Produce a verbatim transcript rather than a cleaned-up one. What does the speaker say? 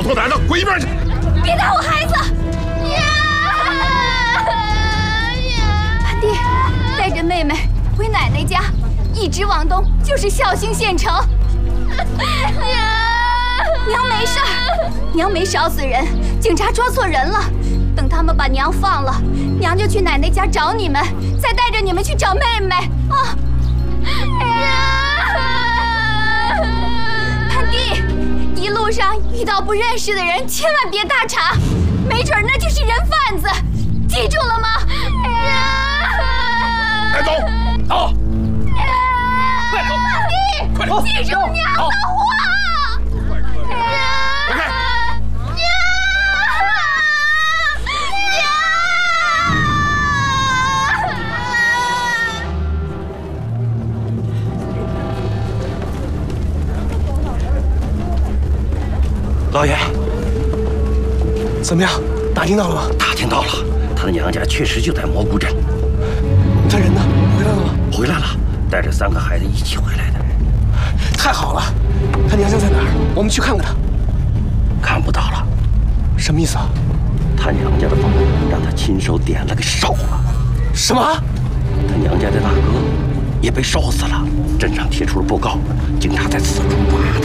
老头子的，滚一边去！ 别打我孩子！潘弟，带着妹妹回奶奶家，一直往东就是孝兴县城。娘没事儿，娘没烧死人，警察抓错人了。等他们把娘放了，娘就去奶奶家找你们，再带着你们去找妹妹啊！潘弟，一路上遇到不认识的人，千万别搭茬，没准那就是人贩子，记住了吗？ 带走，走！ 快走！ 潘弟， 快走！ 记住娘的话！ 滚开！ 老爷， 怎么样？打听到了吗？ 打听到了，他的娘家确实就在蘑菇镇。 他人呢？回来了吗？ 回来了，带着三个孩子一起回来的。 太好了！他娘家在哪儿？我们去看看他。 看不到了。 什么意思啊？ 他娘家的房让他亲手点了给烧了。 什么？ 他娘家的大哥也被烧死了。镇上贴出了报告，警察在四处抓他。